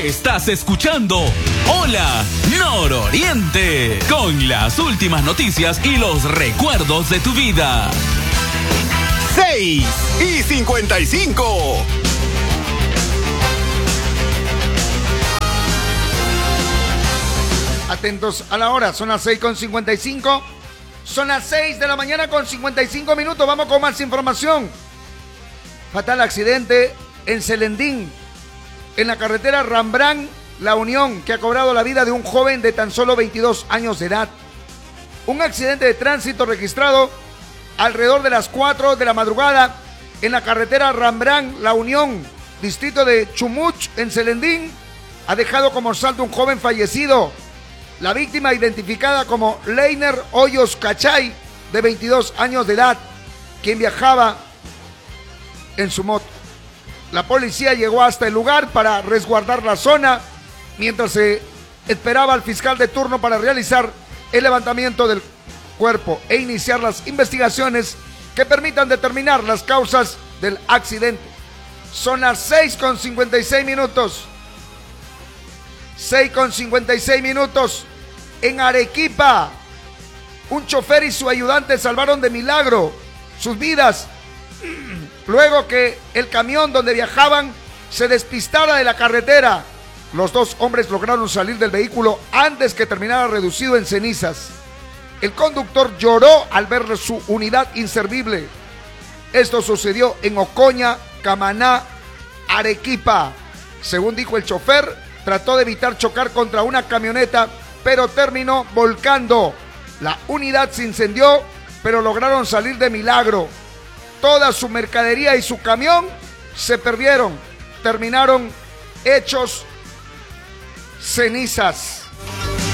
Estás escuchando Hola Nororiente, con las últimas noticias y los recuerdos de tu vida. 6:55. Atentos a la hora, son las 6:55. Son las 6 de la mañana con 55 minutos. Vamos con más información. Fatal accidente en Celendín, en la carretera Rambrán La Unión, que ha cobrado la vida de un joven de tan solo 22 años de edad. Un accidente de tránsito registrado alrededor de las 4 de la madrugada en la carretera Rambrán La Unión, distrito de Chumuch, en Celendín, ha dejado como saldo un joven fallecido. La víctima, identificada como Leiner Hoyos Cachay, de 22 años de edad, quien viajaba en su moto. La policía llegó hasta el lugar para resguardar la zona, mientras se esperaba al fiscal de turno para realizar el levantamiento del cuerpo e iniciar las investigaciones que permitan determinar las causas del accidente. Son las 6:56 minutos. 6:56 minutos. En Arequipa, un chofer y su ayudante salvaron de milagro sus vidas luego que el camión donde viajaban se despistara de la carretera. Los dos hombres lograron salir del vehículo antes que terminara reducido en cenizas. El conductor lloró al ver su unidad inservible. Esto sucedió en Ocoña, Camaná, Arequipa. Según dijo el chofer, trató de evitar chocar contra una camioneta, pero terminó volcando. La unidad se incendió, pero lograron salir de milagro. Toda su mercadería y su camión se perdieron. Terminaron hechos cenizas.